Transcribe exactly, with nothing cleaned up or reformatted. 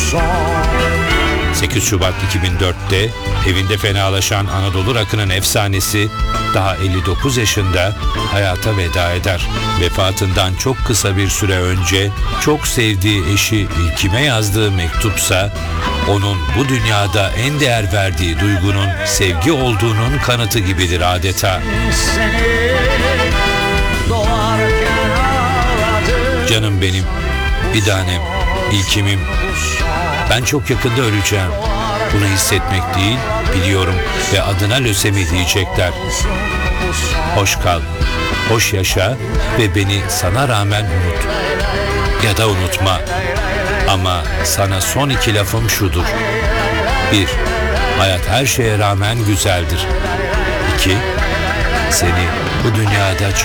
sekiz Şubat iki bin dörtte evinde fenalaşan Anadolu rock'ının efsanesi daha elli dokuz yaşında hayata veda eder. Vefatından çok kısa bir süre önce çok sevdiği eşi İlkim'e yazdığı mektupsa onun bu dünyada en değer verdiği duygunun sevgi olduğunun kanıtı gibidir adeta. Canım benim, bir tanem, İlkim'im. Ben çok yakında öleceğim. Bunu hissetmek değil, biliyorum ve adına lösemi diyecekler. Hoş kal, hoş yaşa ve beni sana rağmen unut. Ya da unutma. Ama sana son iki lafım şudur. Bir, hayat her şeye rağmen güzeldir. İki, seni bu dünyada çok